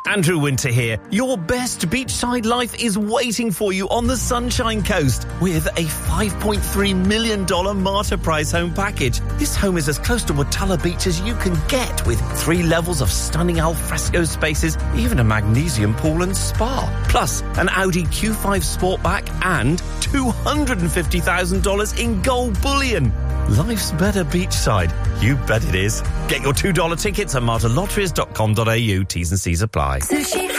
Andrew Winter here. Your best beachside life is waiting for you on the Sunshine Coast with a $5.3 million Marta Price home package. This home is as close to Watala Beach as you can get, with 3 levels of stunning alfresco spaces, even a magnesium pool and spa. Plus, an Audi Q5 Sportback and $250,000 in gold bullion. Life's better beachside. You bet it is. Get your $2 tickets at martalotteries.com.au. T's and C's apply. Sushi